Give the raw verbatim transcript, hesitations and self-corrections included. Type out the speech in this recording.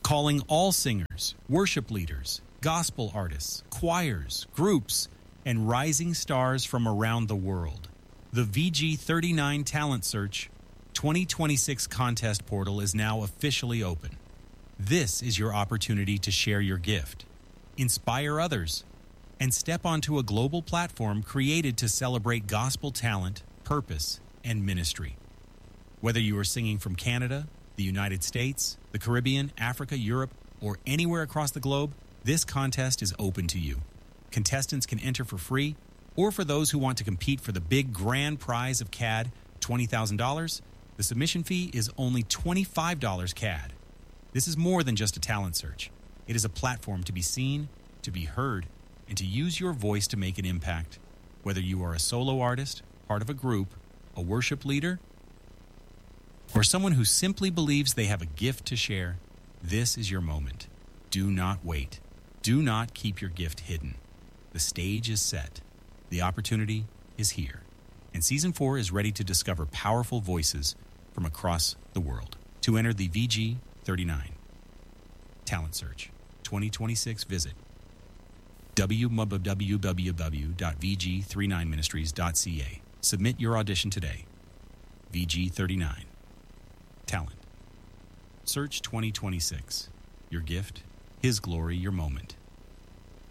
calling all singers, worship leaders, gospel artists, choirs, groups, and rising stars from around the world. The V G thirty-nine Talent Search twenty twenty-six contest portal is now officially open. This is your opportunity to share your gift, inspire others, and step onto a global platform created to celebrate gospel talent, purpose, and ministry. Whether you are singing from Canada, the United States, the Caribbean, Africa, Europe, or anywhere across the globe, this contest is open to you. Contestants can enter for free, or for those who want to compete for the big grand prize of C A D, twenty thousand dollars, the submission fee is only twenty-five dollars C A D. This is more than just a talent search. It is a platform to be seen, to be heard, and to use your voice to make an impact. Whether you are a solo artist, part of a group, a worship leader, or someone who simply believes they have a gift to share, this is your moment. Do not wait. Do not keep your gift hidden. The stage is set. The opportunity is here. And Season four is ready to discover powerful voices from across the world. To enter the V G thirty-nine Talent Search twenty twenty-six, visit w w w dot v g thirty-nine ministries dot c a. Submit your audition today. V G thirty-nine Talent Search twenty twenty-six. Your gift, His glory, your moment.